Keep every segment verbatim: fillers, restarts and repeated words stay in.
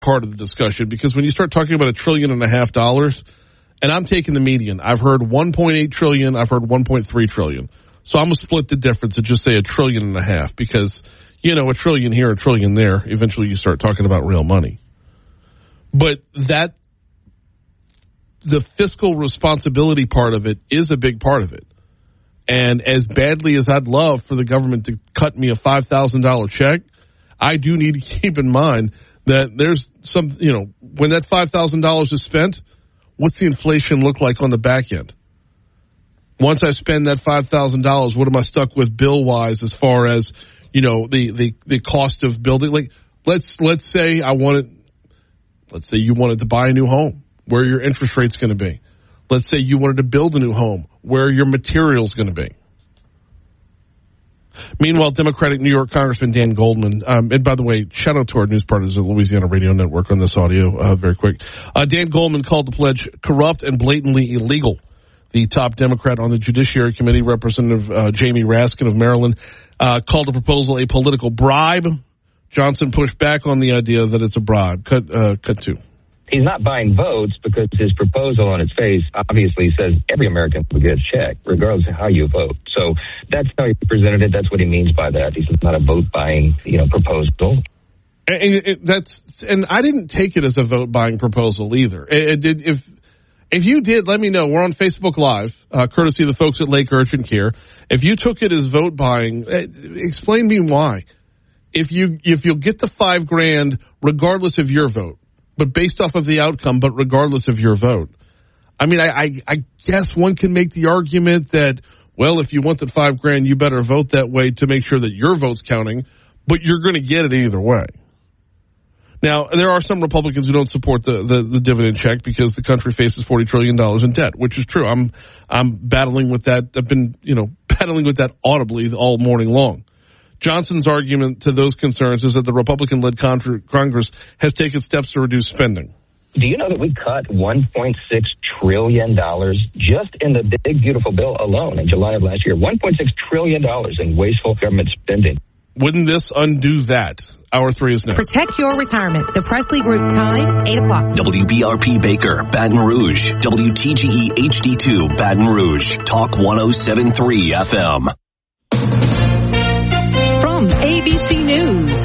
part of the discussion, because when you start talking about a trillion and a half dollars, and I'm taking the median, I've heard one point eight trillion, I've heard one point three trillion. So I'm going to split the difference and just say a trillion and a half, because, you know, a trillion here, a trillion there, eventually you start talking about real money. But that, the fiscal responsibility part of it is a big part of it. And as badly as I'd love for the government to cut me a five thousand dollars check, I do need to keep in mind that there's some, you know, when that five thousand dollars is spent, what's the inflation look like on the back end? Once I spend that five thousand dollars, what am I stuck with bill-wise as far as, you know, the, the, the cost of building? Like, let's, let's say I wanted, let's say you wanted to buy a new home, where your interest rate's going to be. Let's say you wanted to build a new home, where your material's going to be. Meanwhile, Democratic New York Congressman Dan Goldman, um, and by the way, shout out to our news partners at Louisiana Radio Network on this audio, uh, very quick. Uh, Dan Goldman called the pledge corrupt and blatantly illegal. The top Democrat on the Judiciary Committee, Representative uh, Jamie Raskin of Maryland, uh, called the proposal a political bribe. Johnson pushed back on the idea that it's a bribe. Cut, uh, cut two. He's not buying votes because his proposal on its face obviously says every American will get a check, regardless of how you vote. So that's how he presented it. That's what he means by that. He's not a vote-buying, you know, proposal. And it, that's, and I didn't take it as a vote-buying proposal either. It, it did, if if you did, let me know. We're on Facebook Live, uh, courtesy of the folks at Lake Urchin Care. If you took it as vote-buying, explain me why. If you if you'll get the five grand regardless of your vote, but based off of the outcome, but regardless of your vote. I mean, I, I, I guess one can make the argument that, well, if you want the five grand, you better vote that way to make sure that your vote's counting, but you're going to get it either way. Now, there are some Republicans who don't support the, the, the dividend check because the country faces forty trillion dollars in debt, which is true. I'm, I'm battling with that. I've been, you know, battling with that audibly all morning long. Johnson's argument to those concerns is that the Republican-led Congress has taken steps to reduce spending. Do you know that we cut one point six trillion dollars just in the big, beautiful bill alone in July of last year? one point six trillion dollars in wasteful government spending. Wouldn't this undo that? Hour three is next. Protect your retirement. The Presley Group time, eight o'clock. W B R P Baker, Baton Rouge. W T G E H D two, Baton Rouge. Talk one oh seven point three F M. A B C News.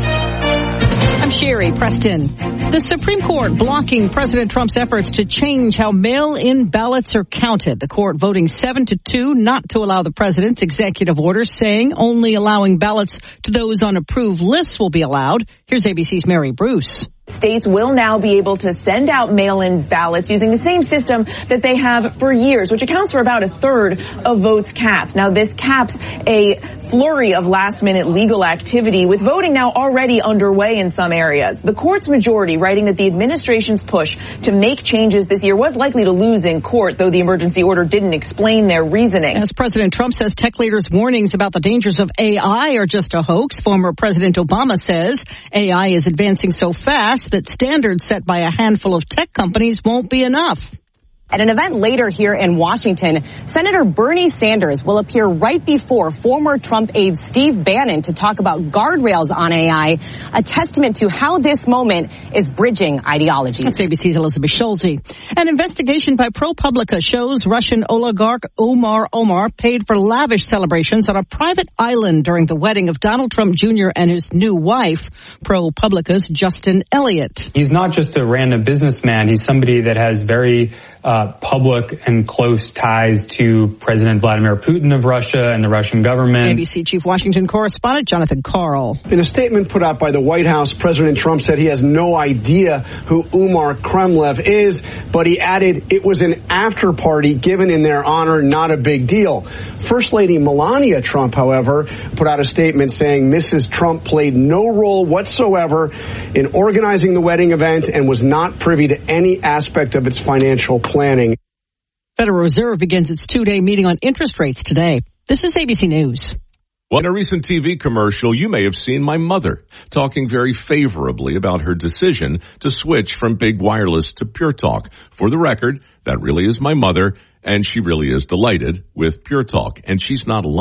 I'm Sherry Preston. The Supreme Court blocking President Trump's efforts to change how mail-in ballots are counted. The court voting seven to two not to allow the president's executive order, saying only allowing ballots to those on approved lists will be allowed. Here's A B C's Mary Bruce. States will now be able to send out mail-in ballots using the same system that they have for years, which accounts for about a third of votes cast. Now, this caps a flurry of last-minute legal activity, with voting now already underway in some areas. The court's majority writing that the administration's push to make changes this year was likely to lose in court, though the emergency order didn't explain their reasoning. As President Trump says tech leaders' warnings about the dangers of A I are just a hoax, former President Obama says A I is advancing so fast that standards set by a handful of tech companies won't be enough. At an event later here in Washington, Senator Bernie Sanders will appear right before former Trump aide Steve Bannon to talk about guardrails on A I, a testament to how this moment is bridging ideologies. That's A B C's Elizabeth Schulte. An investigation by ProPublica shows Russian oligarch Omar Omar paid for lavish celebrations on a private island during the wedding of Donald Trump Junior and his new wife, ProPublica's Justin Elliott. He's not just a random businessman. He's somebody that has very Uh, public and close ties to President Vladimir Putin of Russia and the Russian government. A B C Chief Washington correspondent Jonathan Karl. In a statement put out by the White House, President Trump said he has no idea who Umar Kremlev is, but he added it was an after party given in their honor, not a big deal. First Lady Melania Trump, however, put out a statement saying Missus Trump played no role whatsoever in organizing the wedding event and was not privy to any aspect of its financial planning. Federal Reserve begins its two-day meeting on interest rates today. This is A B C News. Well, in a recent T V commercial, you may have seen my mother talking very favorably about her decision to switch from Big Wireless to Pure Talk. For the record, that really is my mother, and she really is delighted with Pure Talk, and she's not alone.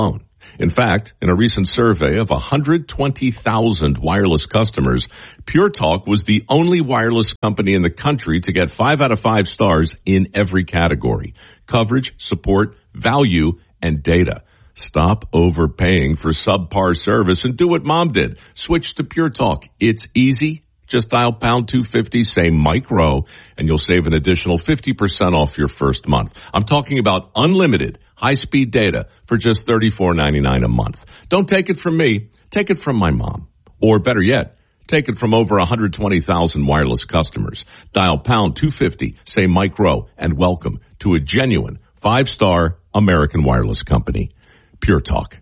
In fact, in a recent survey of one hundred twenty thousand wireless customers, Pure Talk was the only wireless company in the country to get five out of five stars in every category: coverage, support, value, and data. Stop overpaying for subpar service and do what Mom did. Switch to Pure Talk. It's easy. Just dial pound two fifty, say Mike Rowe, and you'll save an additional fifty percent off your first month. I'm talking about unlimited high-speed data for just thirty-four ninety-nine a month. Don't take it from me. Take it from my mom. Or better yet, take it from over one hundred twenty thousand wireless customers. Dial pound two fifty, say Mike Rowe, and welcome to a genuine five-star American wireless company. Pure Talk.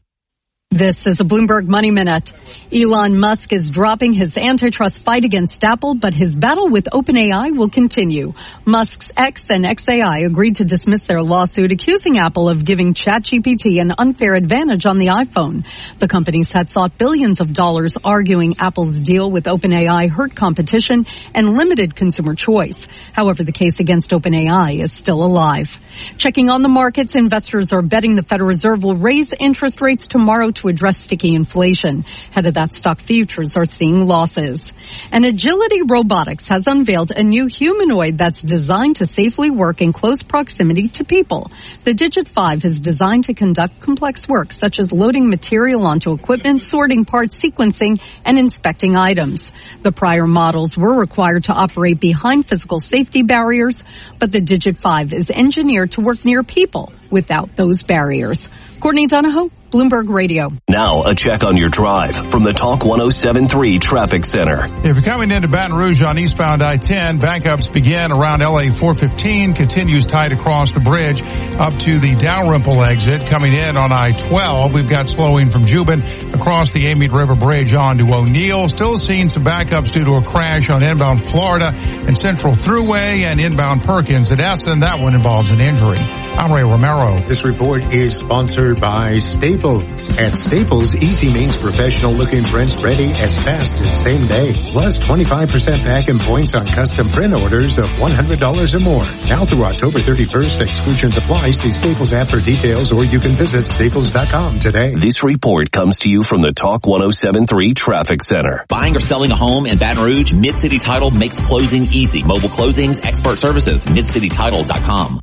This is a Bloomberg Money Minute. Elon Musk is dropping his antitrust fight against Apple, but his battle with OpenAI will continue. Musk's X and X A I agreed to dismiss their lawsuit accusing Apple of giving ChatGPT an unfair advantage on the iPhone. The companies had sought billions of dollars, arguing Apple's deal with OpenAI hurt competition and limited consumer choice. However, the case against OpenAI is still alive. Checking on the markets, investors are betting the Federal Reserve will raise interest rates tomorrow to address sticky inflation. Head of that, stock futures are seeing losses. And Agility Robotics has unveiled a new humanoid that's designed to safely work in close proximity to people. The Digit five is designed to conduct complex work such as loading material onto equipment, sorting parts, sequencing, and inspecting items. The prior models were required to operate behind physical safety barriers, but the Digit five is engineered to work near people without those barriers. Courtney Donahoe, Bloomberg Radio. Now, a check on your drive from the Talk one oh seven three Traffic Center. If you're coming into Baton Rouge on eastbound I ten, backups begin around L A four fifteen, continues tight across the bridge up to the Dalrymple exit. Coming in on I twelve, we've got slowing from Jubin across the Amite River Bridge on to O'Neill. Still seeing some backups due to a crash on inbound Florida and Central Thruway and inbound Perkins at Essen. That one involves an injury. I'm Ray Romero. This report is sponsored by Staples. At Staples, easy means professional-looking prints ready as fast as same day. Plus twenty-five percent back in points on custom print orders of one hundred dollars or more. Now through October thirty-first, exclusions apply. See Staples app for details, or you can visit staples dot com today. This report comes to you from the Talk one oh seven three Traffic Center. Buying or selling a home in Baton Rouge, Mid-City Title makes closing easy. Mobile closings, expert services, mid city title dot com.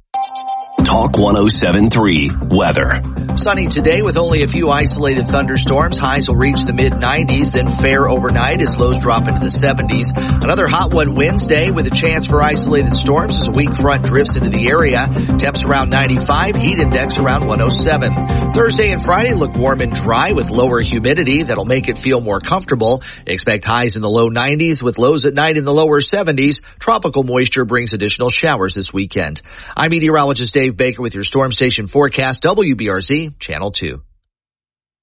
Talk one oh seven three Weather. Sunny today with only a few isolated thunderstorms. Highs will reach the mid nineties, then fair overnight as lows drop into the seventies. Another hot one Wednesday with a chance for isolated storms as a weak front drifts into the area. Temps around ninety-five, heat index around one oh seven. Thursday and Friday look warm and dry with lower humidity that'll make it feel more comfortable. Expect highs in the low nineties with lows at night in the lower seventies. Tropical moisture brings additional showers this weekend. I'm meteorologist Dave Baker with your Storm Station forecast, W B R Z Channel two.